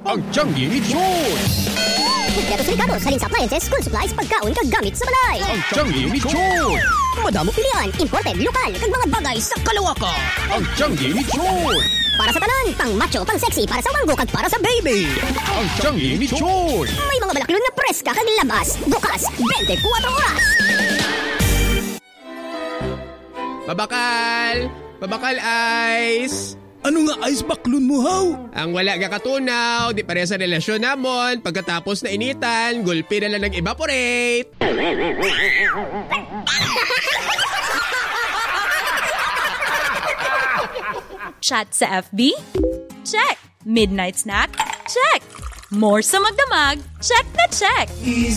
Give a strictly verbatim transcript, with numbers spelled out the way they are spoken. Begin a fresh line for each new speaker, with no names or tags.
Ang Tianggi ni Chos!
Kompleto sa Ricardo, salin sa appliances, school supplies, pagkaon, kagamit sa balay.
Ang Tianggi ni Chos!
Madamo pilihan, imported, lokal, kag mga bagay sa kalawakan.
Ang Tianggi ni Chos!
Para sa tanan, pang macho, pang sexy, para sa wanggo, kag para sa baby.
Ang Tianggi ni Chos!
May mga balaklon na preska kag labas, bukas, twenty-four oras.
Babakal! Babakal ice!
Ano nga ice baklon mo, haw?
Ang wala ka katunaw, di pare sa relasyon namon, pagkatapos na initan, gulpi na lang nag-evaporate.
Chat sa F B? Check. Midnight snack? Check. More sa magdamag? Check na check.